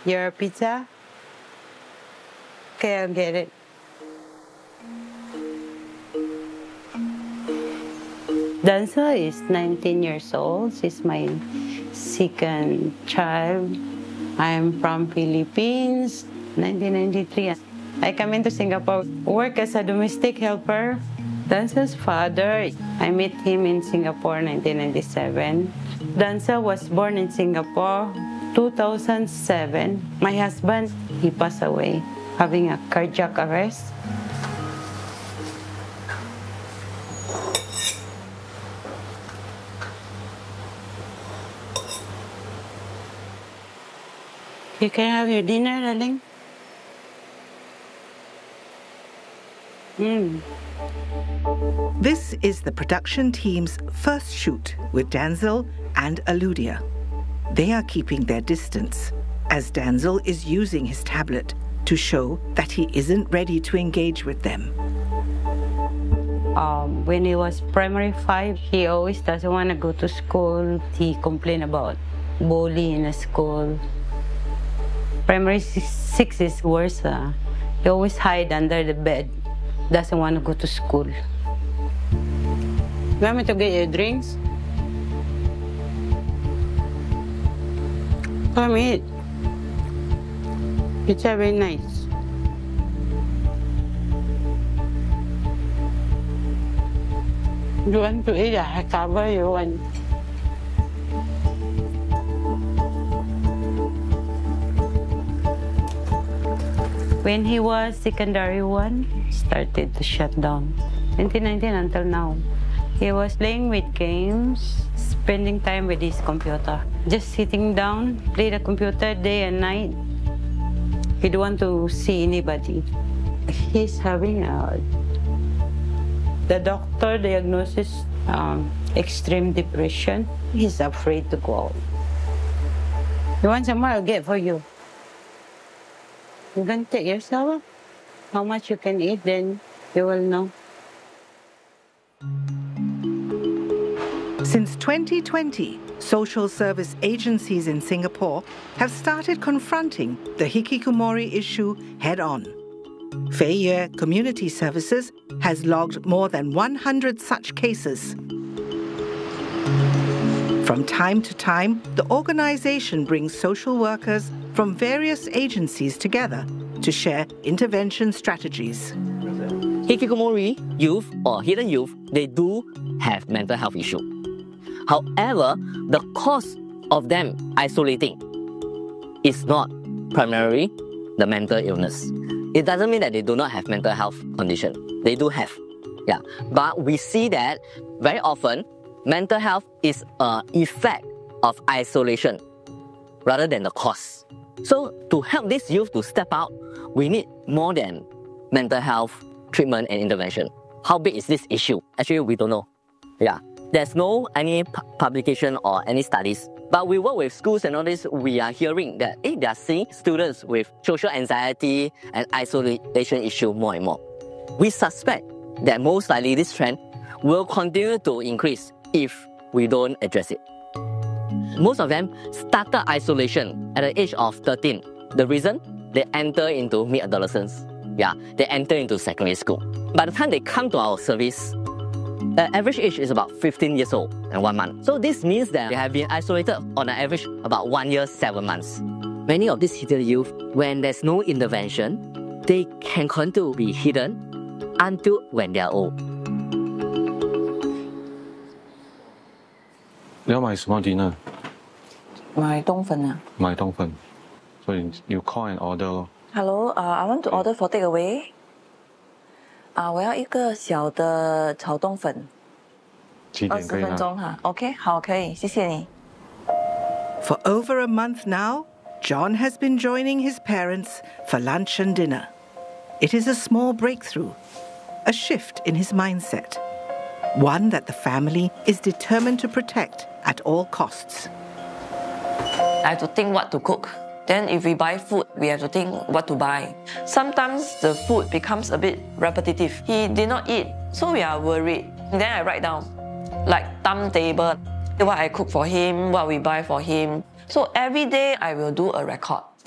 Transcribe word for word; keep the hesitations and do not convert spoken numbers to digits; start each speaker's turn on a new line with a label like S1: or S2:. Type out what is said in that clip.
S1: Your pizza? Okay, I'll get it. Danza is nineteen years old. She's my second child. I'm from Philippines, nineteen ninety-three. I come into Singapore, work as a domestic helper. Danza's father, I met him in Singapore nineteen ninety-seven. Danza was born in Singapore two thousand seven. My husband, he passed away, having a cardiac arrest. You can have your dinner, darling. Mm.
S2: This is the production team's first shoot with Danzel and Aludia. They are keeping their distance, as Danzel is using his tablet to show that he isn't ready to engage with them.
S1: Um, when he was primary five, he always doesn't want to go to school. He complained about bullying in school. Primary six is worse. Uh, he always hide under the bed. Doesn't want to go to school. You want me to get you drinks? Come eat. It's very nice. You want to eat? I cover you one. When he was secondary one, started to shut down. twenty nineteen until now. He was playing with games, spending time with his computer. Just sitting down, play the computer day and night. He don't want to see anybody. He's having a... The doctor diagnosis um, extreme depression. He's afraid to go out. You want some more? I'll get for you. You can take yourself how much you can eat, then you will know.
S2: Since twenty twenty, social service agencies in Singapore have started confronting the hikikomori issue head-on. Fei Yue Community Services has logged more than one hundred such cases. From time to time, the organization brings social workers from various agencies together to share intervention strategies.
S3: Hikikomori youth or hidden youth, they do have mental health issue. However, the cause of them isolating is not primarily the mental illness. It doesn't mean that they do not have mental health condition. They do have, yeah. But we see that very often, mental health is an effect of isolation rather than the cause. So to help this youth to step out, we need more than mental health treatment and intervention. How big is this issue? Actually, we don't know. Yeah, there's no any pu publication or any studies. But we work with schools and all this, we are hearing that eh, they are seeing students with social anxiety and isolation issue more and more. We suspect that most likely this trend will continue to increase if we don't address it. Most of them started isolation at the age of thirteen. The reason? They enter into mid-adolescence. Yeah, they enter into secondary school. By the time they come to our service, the average age is about fifteen years old and one month. So this means that they have been isolated on an average about one year, seven months. Many of these hidden youth, when there's no intervention, they can continue to be hidden until when they are old.
S4: 你要买什么 dinner？
S5: 买冬粉啊。
S4: 买冬粉，所以 you call and order 咯。
S5: Hello, uh, I want to order for takeaway. 啊，我要一个小的炒冬粉。
S4: 几点可以？
S5: 二十分钟哈 ，OK， 好，可以，谢谢你。
S2: For over a month now, John has been joining his parents for lunch and dinner. It is a small breakthrough, a shift in his mindset, one that the family is determined to protect at all costs.
S5: I have to think what to cook. Then if we buy food, we have to think what to buy. Sometimes the food becomes a bit repetitive. He did not eat, so we are worried. Then I write down, like timetable, what I cook for him, what we buy for him. So every day I will do a record.